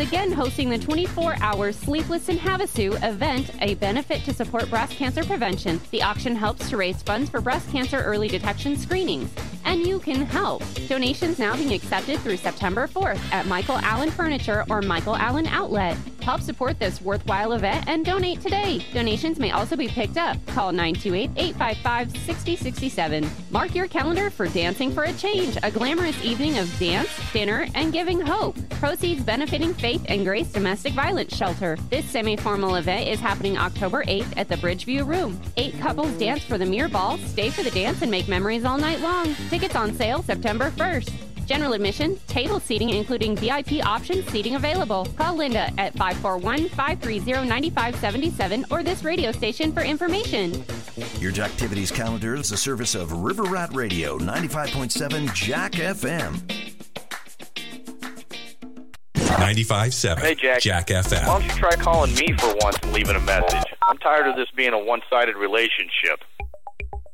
again hosting the 24-hour Sleepless in Havasu event, a benefit to support breast cancer prevention. The auction helps to raise funds for breast cancer early detection screenings. And you can help. Donations now being accepted through September 4th at Michael Allen Furniture or Michael Allen Outlet. Help support this worthwhile event and donate today. Donations may also be picked up. Call 928-855-6067. Mark your calendar for Dancing for a Change, a glamorous evening of dance, dinner, and giving hope. Proceeds benefiting Faith and Grace Domestic Violence Shelter. This semi-formal event is happening October 8th at the Bridgeview Room. 8 couples dance for the Mirror Ball, stay for the dance, and make memories all night long. Tickets on sale September 1st. General admission, table seating including VIP options, seating available. Call Linda at 541-530-9577 or this radio station for information. Your Jacktivities calendar is a service of River Rat Radio 95.7 Jack FM. 95.7 Hey, Jack FM. Why don't you try calling me for once and leaving a message? I'm tired of this being a one-sided relationship.